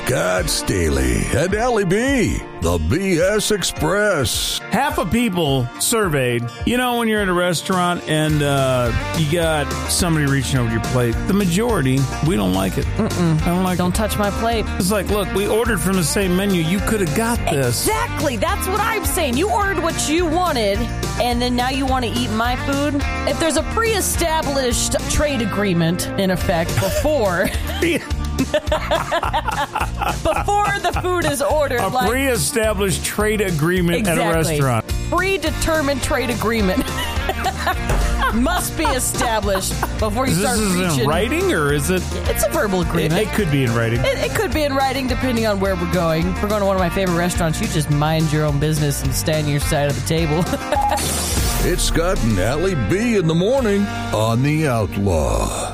Scott Staley and Allie B, the BS Express. Half of people surveyed, when you're at a restaurant and you got somebody reaching over your plate, the majority, we don't like it. I don't like Don't touch my plate. It's like, look, we ordered from the same menu. You could have got this. Exactly. That's what I'm saying. You ordered what you wanted, and then now you want to eat my food? If there's a pre-established trade agreement in effect before the food is ordered. A pre-established trade agreement at a restaurant. Predetermined trade agreement must be established before you start reaching. This is in writing, or is it? It's a verbal agreement. It could be in writing. It could be in writing, depending on where we're going. If we're going to one of my favorite restaurants, you just mind your own business and stand on your side of the table. It's Scott and Allie B in the morning on The Outlaw.